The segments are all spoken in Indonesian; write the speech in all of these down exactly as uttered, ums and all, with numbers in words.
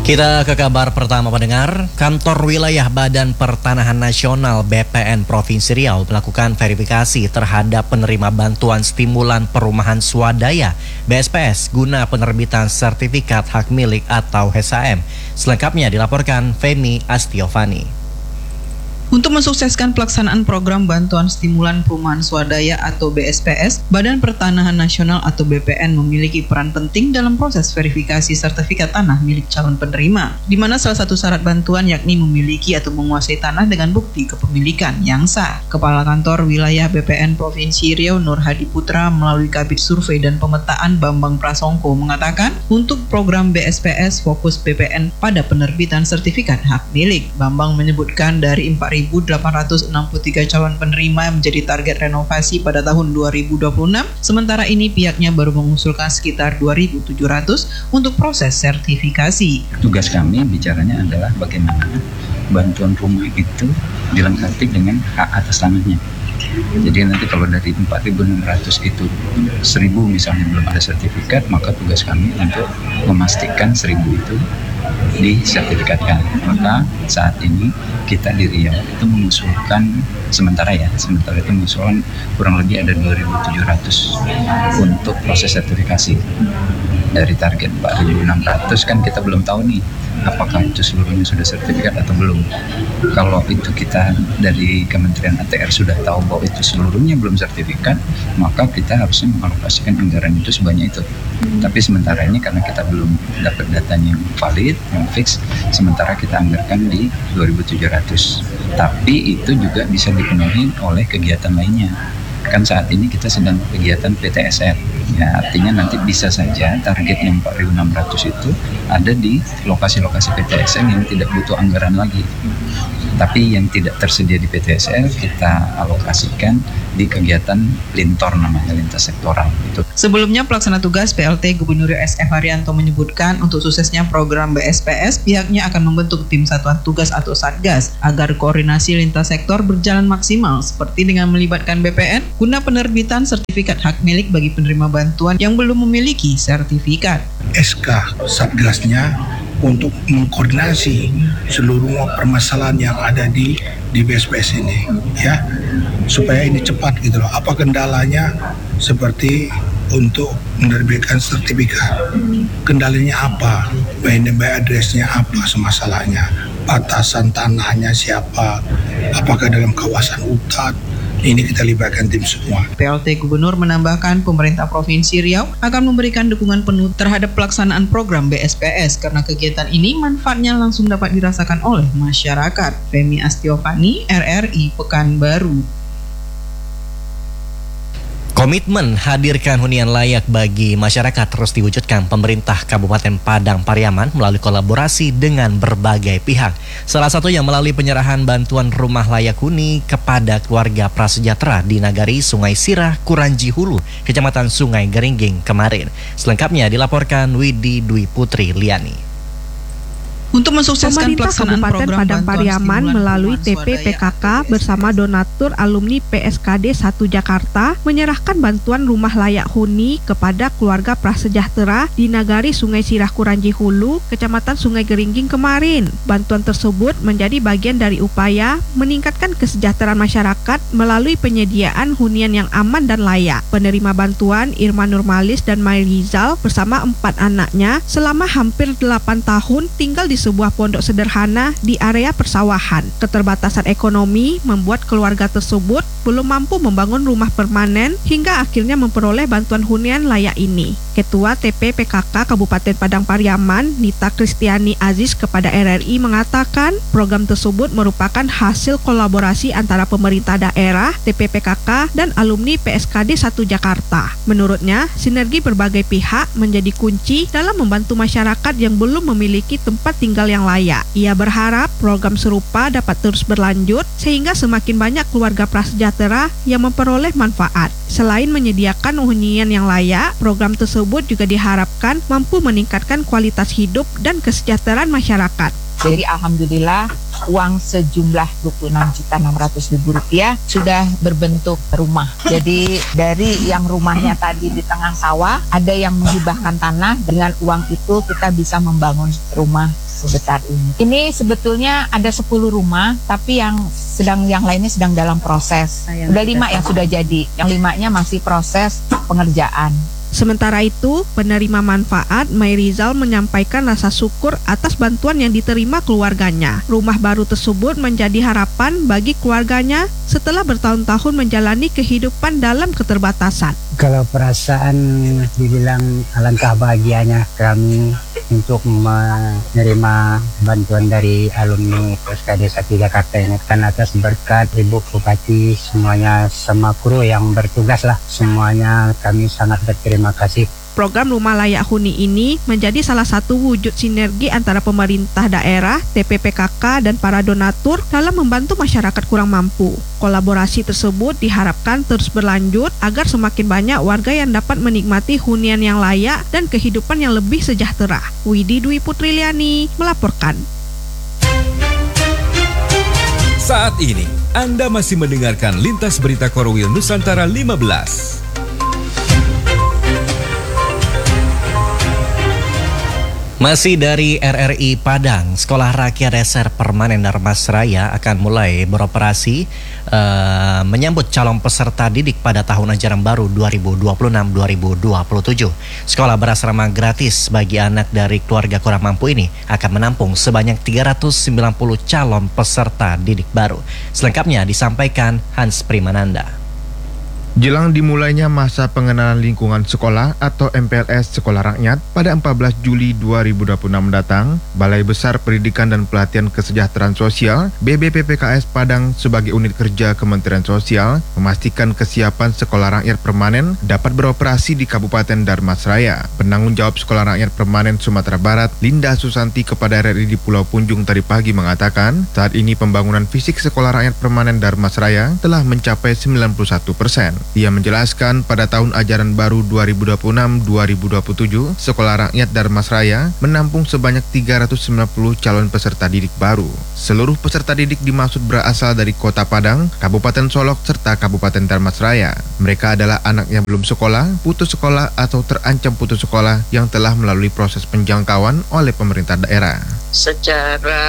Kita ke kabar pertama pendengar. Kantor Wilayah Badan Pertanahan Nasional B P N Provinsi Riau melakukan verifikasi terhadap penerima bantuan stimulan perumahan swadaya B S P S guna penerbitan sertifikat hak milik atau H M. Selengkapnya dilaporkan Femi Astiovani. Untuk mensukseskan pelaksanaan program bantuan stimulan perumahan swadaya atau B S P S, Badan Pertanahan Nasional atau B P N memiliki peran penting dalam proses verifikasi sertifikat tanah milik calon penerima, di mana salah satu syarat bantuan yakni memiliki atau menguasai tanah dengan bukti kepemilikan yang sah. Kepala Kantor Wilayah B P N Provinsi Riau Nur Hadi Putra melalui Kabid Survei dan Pemetaan Bambang Prasongko mengatakan, untuk program B S P S fokus B P N pada penerbitan sertifikat hak milik. Bambang menyebutkan dari empat ribu delapan ratus enam puluh tiga calon penerima menjadi target renovasi pada tahun dua ribu dua puluh enam, sementara ini pihaknya baru mengusulkan sekitar dua ribu tujuh ratus untuk proses sertifikasi. Tugas kami bicaranya adalah bagaimana bantuan rumah itu dilengkapi dengan hak atas tanahnya. Jadi nanti kalau dari empat ribu enam ratus itu seribu misalnya belum ada sertifikat, maka tugas kami untuk memastikan seribu itu disertifikatkan. Maka saat ini kita di Riau itu mengusulkan sementara ya, sementara itu mengusulkan kurang lebih ada dua ribu tujuh ratus untuk proses sertifikasi. Dari target empat ribu enam ratus kan kita belum tahu nih apakah itu seluruhnya sudah sertifikat atau belum. Kalau itu kita dari Kementerian A T R sudah tahu bahwa itu seluruhnya belum sertifikat, maka kita harusnya mengalokasikan anggaran itu sebanyak itu. Tapi sementara ini karena kita belum dapat datanya yang valid, yang fix, sementara kita anggarkan di dua ribu tujuh ratus. Tapi itu juga bisa dipenuhi oleh kegiatan lainnya. Kan saat ini kita sedang kegiatan P T S R, ya artinya nanti bisa saja target yang empat ribu enam ratus itu ada di lokasi-lokasi P T S R yang tidak butuh anggaran lagi. Tapi yang tidak tersedia di P T S R kita alokasikan di kegiatan lintor, namanya lintas sektoral itu. Sebelumnya pelaksana tugas P L T Gubernur S F Haryanto menyebutkan untuk suksesnya program B S P S pihaknya akan membentuk tim satuan tugas atau Satgas agar koordinasi lintas sektor berjalan maksimal seperti dengan melibatkan B P N guna penerbitan sertifikat hak milik bagi penerima bantuan yang belum memiliki sertifikat. S K Satgasnya untuk mengkoordinasi seluruh permasalahan yang ada di di B S P S ini, ya, supaya ini cepat gitu loh. Apa kendalanya seperti untuk menerbitkan sertifikat, kendalanya apa, by name by address-nya apa, semasalahnya, batasan tanahnya siapa, apakah dalam kawasan hutan. Ini kita libatkan tim semua. P L T Gubernur menambahkan pemerintah Provinsi Riau akan memberikan dukungan penuh terhadap pelaksanaan program B S P S karena kegiatan ini manfaatnya langsung dapat dirasakan oleh masyarakat. Femi Astiovani, R R I Pekanbaru. Komitmen hadirkan hunian layak bagi masyarakat terus diwujudkan pemerintah Kabupaten Padang Pariaman melalui kolaborasi dengan berbagai pihak. Salah satunya melalui penyerahan bantuan rumah layak huni kepada keluarga prasejahtera di Nagari Sungai Sirah, Kuranji Hulu, Kecamatan Sungai Geringging kemarin. Selengkapnya dilaporkan Widi Dwi Putri Liani. Untuk mensukseskan Pemerintah pelaksanaan Kabupaten program Padang Pariaman melalui T P P K K bersama donatur alumni P S K D satu Jakarta menyerahkan bantuan rumah layak huni kepada keluarga prasejahtera di Nagari Sungai Sirah Kuranji Hulu, Kecamatan Sungai Geringging kemarin. Bantuan tersebut menjadi bagian dari upaya meningkatkan kesejahteraan masyarakat melalui penyediaan hunian yang aman dan layak. Penerima bantuan Irma Nurmalis dan Mai Rizal bersama empat anaknya selama hampir delapan tahun tinggal di sebuah pondok sederhana di area persawahan. Keterbatasan ekonomi membuat keluarga tersebut belum mampu membangun rumah permanen hingga akhirnya memperoleh bantuan hunian layak ini. Ketua T P P K K Kabupaten Padang Pariaman, Nita Kristiani Aziz kepada R R I mengatakan program tersebut merupakan hasil kolaborasi antara pemerintah daerah, T P P K K, dan alumni P S K D satu Jakarta. Menurutnya, sinergi berbagai pihak menjadi kunci dalam membantu masyarakat yang belum memiliki tempat tinggal tinggal yang layak. Ia berharap program serupa dapat terus berlanjut sehingga semakin banyak keluarga prasejahtera yang memperoleh manfaat. Selain menyediakan hunian yang layak, program tersebut juga diharapkan mampu meningkatkan kualitas hidup dan kesejahteraan masyarakat. Jadi alhamdulillah uang sejumlah dua puluh enam juta enam ratus ribu rupiah sudah berbentuk rumah. Jadi dari yang rumahnya tadi di tengah sawah, ada yang menghibahkan tanah, dengan uang itu kita bisa membangun rumah sebesar ini. Ini sebetulnya ada sepuluh rumah, tapi yang sedang yang lainnya sedang dalam proses. Udah lima yang sudah jadi, yang limanya masih proses pengerjaan. Sementara itu, penerima manfaat Mayrizal menyampaikan rasa syukur atas bantuan yang diterima keluarganya. Rumah baru tersebut menjadi harapan bagi keluarganya setelah bertahun-tahun menjalani kehidupan dalam keterbatasan. Kalau perasaan dibilang alangkah bahagianya kami untuk menerima bantuan dari alumni P S K D satu Jakarta ini, kan atas berkat Ibu Bupati, semuanya sama kru yang bertugas lah, semuanya kami sangat berterima kasih. Program Rumah Layak Huni ini menjadi salah satu wujud sinergi antara pemerintah daerah, T P P K K, dan para donatur dalam membantu masyarakat kurang mampu. Kolaborasi tersebut diharapkan terus berlanjut agar semakin banyak warga yang dapat menikmati hunian yang layak dan kehidupan yang lebih sejahtera. Widi Dwi Putriliani melaporkan. Saat ini, Anda masih mendengarkan Lintas Berita Korwil Nusantara lima belas. Masih dari R R I Padang, Sekolah Rakyat Dasar Permanen Darmasraya akan mulai beroperasi uh, menyambut calon peserta didik pada tahun ajaran baru dua ribu dua puluh enam dua ribu dua puluh tujuh. Sekolah berasrama gratis bagi anak dari keluarga kurang mampu ini akan menampung sebanyak tiga ratus sembilan puluh calon peserta didik baru. Selengkapnya disampaikan Hans Primananda. Jelang dimulainya masa pengenalan lingkungan sekolah atau M P L S Sekolah Rakyat pada empat belas Juli dua ribu dua puluh enam mendatang, Balai Besar Pendidikan dan Pelatihan Kesejahteraan Sosial B B P P K S Padang sebagai unit kerja Kementerian Sosial memastikan kesiapan Sekolah Rakyat Permanen dapat beroperasi di Kabupaten Darmasraya. Penanggung jawab Sekolah Rakyat Permanen Sumatera Barat, Linda Susanti, kepada R R I di Pulau Punjung tadi pagi mengatakan, saat ini pembangunan fisik Sekolah Rakyat Permanen Darmasraya telah mencapai sembilan puluh satu persen. Ia menjelaskan pada tahun ajaran baru dua ribu dua puluh enam dua ribu dua puluh tujuh, Sekolah Rakyat Darmasraya menampung sebanyak tiga ratus sembilan puluh calon peserta didik baru. Seluruh peserta didik dimaksud berasal dari Kota Padang, Kabupaten Solok, serta Kabupaten Darmasraya. Mereka adalah anak yang belum sekolah, putus sekolah, atau terancam putus sekolah yang telah melalui proses penjangkauan oleh pemerintah daerah. Secara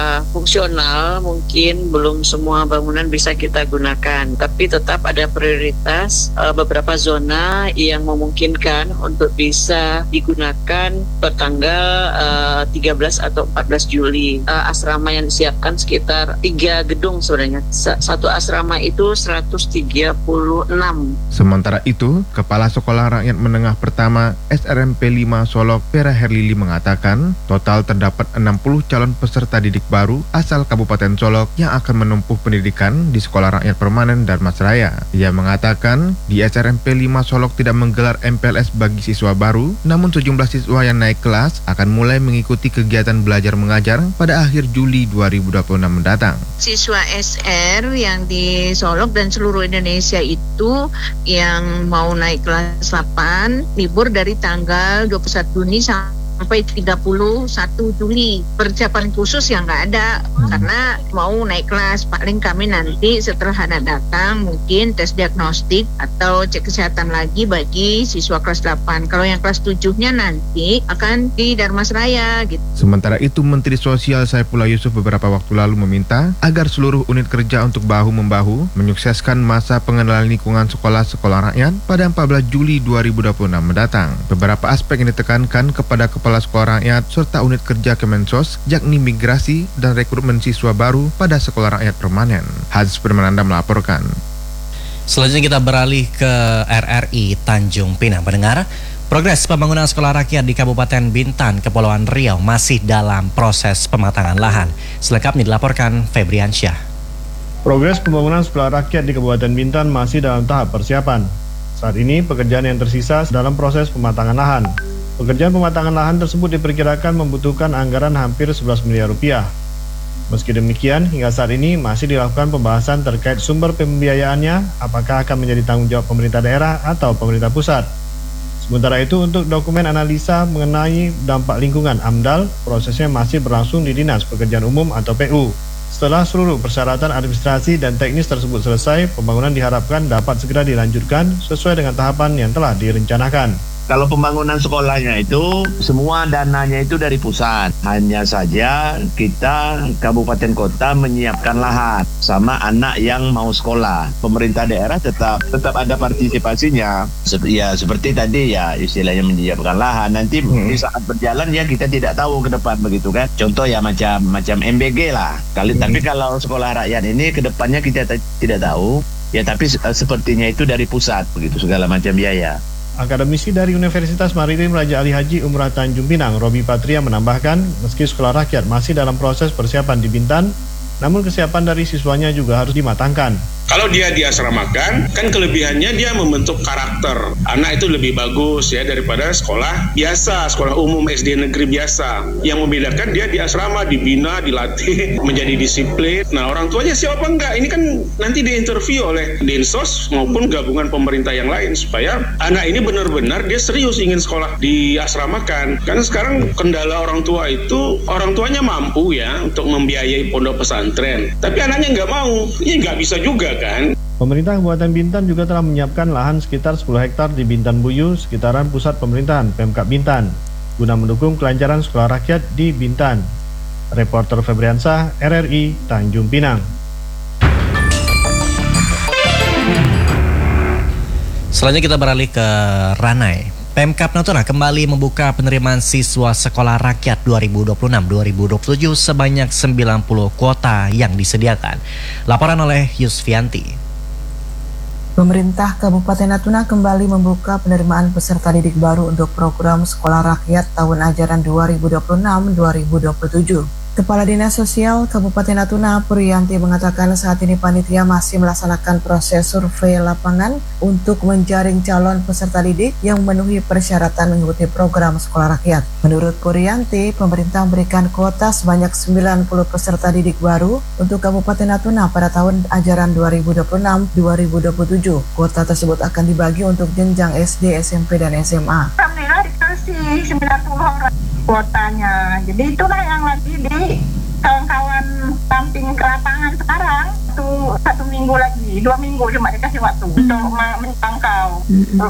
fungsional mungkin belum semua bangunan bisa kita gunakan, tapi tetap ada prioritas uh, beberapa zona yang memungkinkan untuk bisa digunakan per tanggal uh, tiga belas atau empat belas Juli. Uh, asrama yang disiapkan sekitar tiga gedung sebenarnya. Satu asrama itu seratus tiga puluh enam. Sementara itu, Kepala Sekolah Rakyat Menengah Pertama S R M P lima Solok, Vera Herlili, mengatakan total terdapat enam puluh calon peserta didik baru asal Kabupaten Solok yang akan menempuh pendidikan di Sekolah Rakyat Permanen Darmasraya. Ia mengatakan di S R M P lima Solok tidak menggelar M P L S bagi siswa baru, namun sejumlah siswa yang naik kelas akan mulai mengikuti kegiatan belajar mengajar pada akhir Juli dua ribu dua puluh enam mendatang. Siswa S R yang di Solok dan seluruh Indonesia itu yang mau naik kelas delapan libur dari tanggal dua puluh satu Juni sampai tiga puluh satu Juli. Persiapan khusus yang nggak ada hmm. karena mau naik kelas. Paling kami nanti setelah anak datang mungkin tes diagnostik atau cek kesehatan lagi bagi siswa kelas delapan. Kalau yang kelas tujuh-nya nanti akan di Darmasraya gitu. Sementara itu, Menteri Sosial Saifullah Yusuf beberapa waktu lalu meminta agar seluruh unit kerja untuk bahu-membahu menyukseskan masa pengenalan lingkungan sekolah-sekolah rakyat pada empat belas Juli dua ribu dua puluh enam mendatang. Beberapa aspek yang ditekankan kepada Kepala Sekolah Rakyat serta unit kerja Kemensos, yakni migrasi dan rekrutmen siswa baru pada Sekolah Rakyat Permanen. Hans Primananda melaporkan. Selanjutnya kita beralih ke R R I Tanjung Pinang. Pendengar, progres pembangunan sekolah rakyat di Kabupaten Bintan, Kepulauan Riau masih dalam proses pematangan lahan. Selengkapnya dilaporkan Febriansyah. Progres pembangunan sekolah rakyat di Kabupaten Bintan masih dalam tahap persiapan. Saat ini pekerjaan yang tersisa dalam proses pematangan lahan. Pekerjaan pematangan lahan tersebut diperkirakan membutuhkan anggaran hampir sebelas miliar rupiah. Meski demikian, hingga saat ini masih dilakukan pembahasan terkait sumber pembiayaannya, apakah akan menjadi tanggung jawab pemerintah daerah atau pemerintah pusat. Sementara itu, untuk dokumen analisa mengenai dampak lingkungan AMDAL, prosesnya masih berlangsung di Dinas Pekerjaan Umum atau P U. Setelah seluruh persyaratan administrasi dan teknis tersebut selesai, pembangunan diharapkan dapat segera dilanjutkan sesuai dengan tahapan yang telah direncanakan. Kalau pembangunan sekolahnya itu semua dananya itu dari pusat. Hanya saja kita kabupaten kota menyiapkan lahan sama anak yang mau sekolah. Pemerintah daerah tetap tetap ada partisipasinya. Sep- ya seperti tadi ya istilahnya menyiapkan lahan. Nanti hmm. di saat berjalan ya kita tidak tahu ke depan begitu kan. Contoh ya macam macam M B G lah. Kali hmm. tapi kalau sekolah rakyat ini ke depannya kita t- tidak tahu. Ya tapi uh, sepertinya itu dari pusat begitu segala macam biaya. Akademisi dari Universitas Maritim Raja Ali Haji Umrah Tanjung Pinang, Robi Patria menambahkan, meski sekolah rakyat masih dalam proses persiapan di Bintan, namun kesiapan dari siswanya juga harus dimatangkan. Kalau dia diasramakan, kan kelebihannya dia membentuk karakter. Anak itu lebih bagus ya daripada sekolah biasa, sekolah umum S D negeri biasa. Yang membedakan dia di asrama, dibina, dilatih, menjadi disiplin. Nah orang tuanya siapa enggak? Ini kan nanti diinterview oleh Dinsos maupun gabungan pemerintah yang lain supaya anak ini benar-benar dia serius ingin sekolah diasramakan. Karena sekarang kendala orang tua itu, orang tuanya mampu ya untuk membiayai pondok pesantren. Tapi anaknya nggak mau, ini nggak bisa juga kan. Pemerintah Kabupaten Bintan juga telah menyiapkan lahan sekitar sepuluh hektar di Bintan Buyu, sekitaran pusat pemerintahan Pemkab Bintan, guna mendukung kelancaran sekolah rakyat di Bintan. Reporter Febriansah, R R I, Tanjung Pinang. Selanjutnya kita beralih ke Ranai. Pemkab Natuna kembali membuka penerimaan siswa sekolah rakyat dua ribu dua puluh enam dua ribu dua puluh tujuh sebanyak sembilan puluh kuota yang disediakan. Laporan oleh Yusfianti. Pemerintah Kabupaten Natuna kembali membuka penerimaan peserta didik baru untuk program Sekolah Rakyat tahun ajaran dua ribu dua puluh enam dua ribu dua puluh tujuh. Kepala Dinas Sosial Kabupaten Natuna, Purianti, mengatakan saat ini panitia masih melaksanakan proses survei lapangan untuk menjaring calon peserta didik yang memenuhi persyaratan mengikuti program Sekolah Rakyat. Menurut Purianti, pemerintah memberikan kuota sebanyak sembilan puluh peserta didik baru untuk Kabupaten Natuna pada tahun ajaran dua ribu dua puluh enam dua ribu dua puluh tujuh. Kuota tersebut akan dibagi untuk jenjang S D, S M P, dan S M A. Alhamdulillah dikasih sembilan puluh orang kuotanya. Jadi itulah yang lagi di kawan-kawan samping ke lapangan sekarang. Satu, satu minggu lagi, dua minggu cuma dikasih waktu mm-hmm. untuk menjangkau. Mm-hmm.